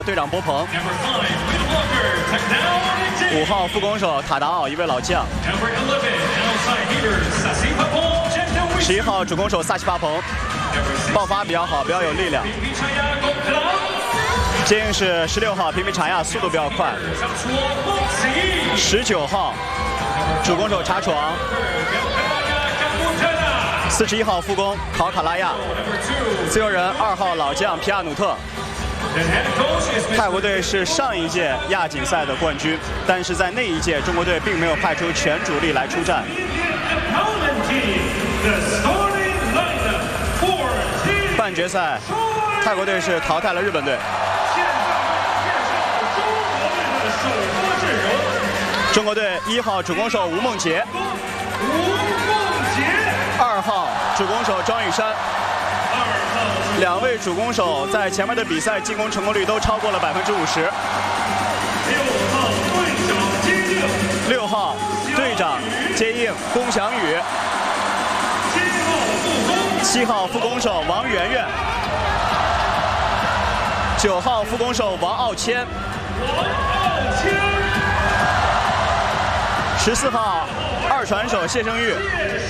队长波鹏，5号副攻手塔达奥，一位老将，11号主攻手萨奇帕蓬，爆发比较好，比较有力量。接应是16号皮皮查亚，速度比较快。19号主攻手查床，41号副攻考卡拉亚，自由人2号老将皮亚努特。 泰国队是上一届亚锦赛的冠军，但是在那一届，中国队并没有派出全主力来出战。半决赛，泰国队是淘汰了日本队。中国队1号主攻手吴梦洁，2号主攻手庄宇珊。 2位主攻手在前面的比赛进攻成功率都超过了50%。6号队长接应龚翔宇，7号副攻手王媛媛，9号副攻手王傲谦，14号2传手谢胜玉，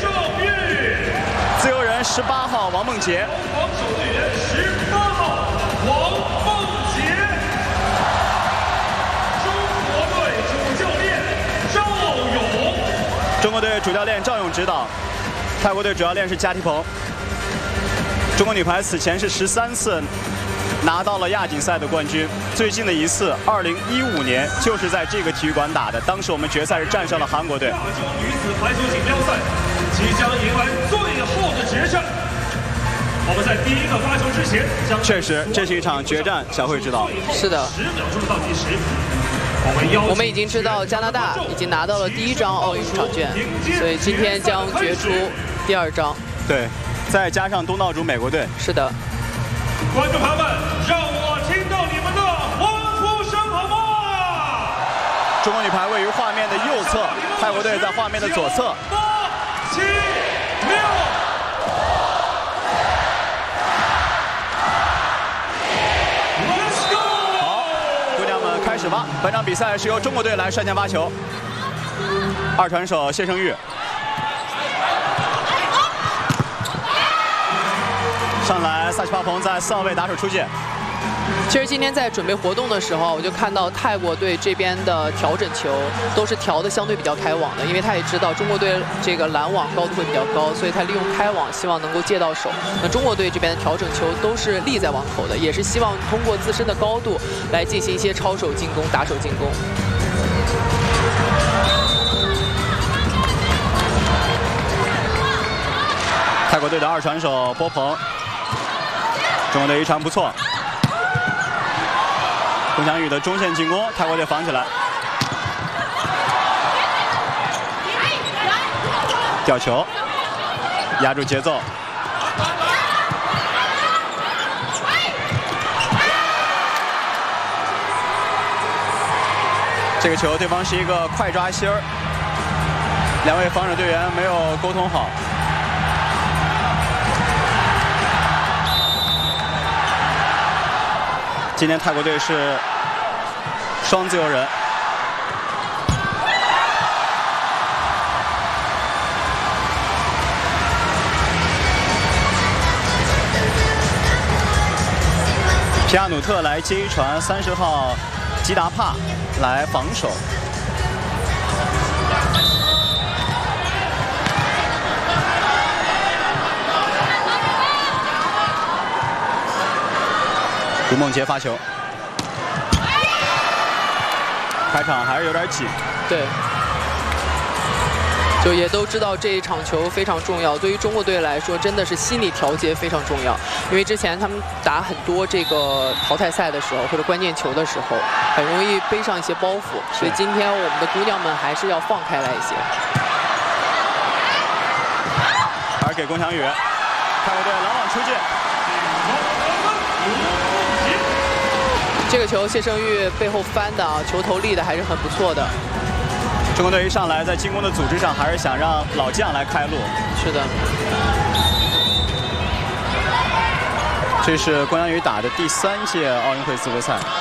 自由人18号王梦洁。 18号王梦洁，中国队主教练赵勇，中国队主教练赵勇指导，泰国队主教练是加提蓬。中国女排此前是13次拿到了亚锦赛的冠军，最近的一次2015年就是在这个体育馆打的，当时我们决赛是战胜了韩国队。亚洲女子排球锦标赛即将迎来最后的决战。 我们在第1个发球之前，确实这是一场决战。小慧指导， 是的。10 秒钟倒计时， 我们已经知道加拿大已经拿到了第1张奥运入场券，所以今天将决出第2张。 对，再加上东道主美国队。 是的。 观众朋友们，让我听到你们的欢呼声好吗？ 中国女排位于画面的右侧，泰国队在画面的左侧。 8、7、6。 开始吧！本场比赛是由中国队来率先发球。2传手谢胜玉，上来萨奇帕蓬在4号位打手出界。 其实今天在准备活动的时候，我就看到泰国队这边的调整球都是调的相对比较开网的，因为他也知道中国队这个拦网高度会比较高，所以他利用开网希望能够借到手。那中国队这边的调整球都是立在网口的，也是希望通过自身的高度来进行一些抄手进攻、打手进攻。 泰国队的2传手波鹏，中国队1传不错。 龚翔宇的中线进攻，泰国队防起来，吊球，压住节奏。这个球对方是一个快抓心儿，2位防守队员没有沟通好。 今天泰国队是双自由人，皮亚努特来接1传，30号吉达帕来防守。吴梦洁发球，开场还是有点紧。 对，就也都知道这一场球非常重要。对于中国队来说，真的是心理调节非常重要。因为之前他们打很多这个淘汰赛的时候，或者关键球的时候，很容易背上一些包袱。所以今天我们的姑娘们还是要放开来一些。 还是给龚翔宇，泰国队拦网出界。 这个球谢胜玉背后翻的啊，球头立的还是很不错的。 中国队一上来在进攻的组织上，还是想让老将来开路。 是的。 这是龚翔宇打的第3届奥运会资格赛。